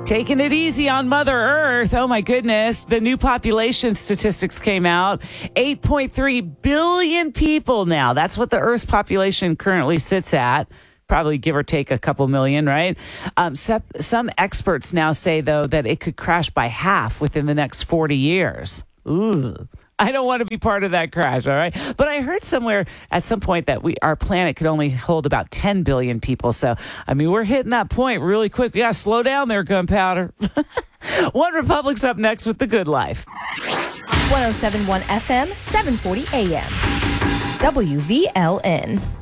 Taking it easy on Mother Earth. Oh, my goodness. The new population statistics came out. 8.3 billion people now. That's what the Earth's population currently sits at. Probably give or take a couple million, right? Some experts now say, though, that it could crash by half within the next 40 years. Ooh. I don't want to be part of that crash, all right? But I heard somewhere at some point that our planet could only hold about 10 billion people. So, I mean, we're hitting that point really quick. We got to slow down there, Gunpowder. One Republic's up next with The Good Life. 107.1 FM, 740 AM. WVLN.